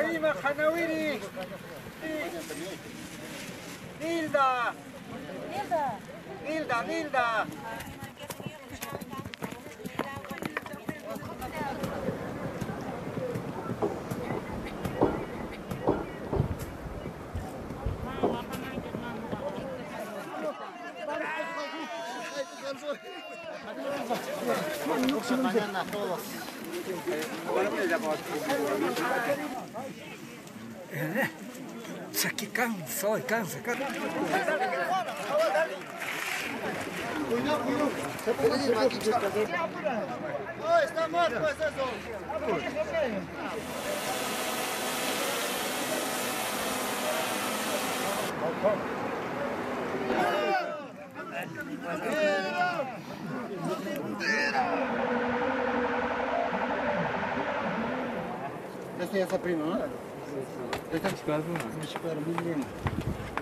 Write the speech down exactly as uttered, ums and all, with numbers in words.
Prima Hanawiri! Nilda! Nilda! Nilda, Nilda! Mañana todos. Isso aqui cansa, olha, cansa, cansa. Cuidado, cuidado. Se puede ir aquí, oh, está mal, pues eso. Esta ya está prima, ¿no? Esta chica es una chica de muy bien.